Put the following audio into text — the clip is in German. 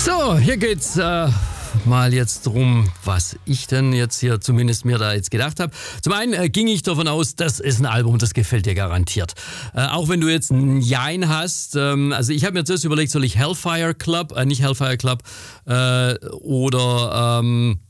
So, hier geht's mal jetzt drum, was ich denn jetzt hier zumindest mir da jetzt gedacht habe. Zum einen ging ich davon aus, das ist ein Album, das gefällt dir garantiert. Auch wenn du jetzt ein Jein hast. Also ich habe mir zuerst überlegt, soll ich Hellfire Club, nicht Hellfire Club, oder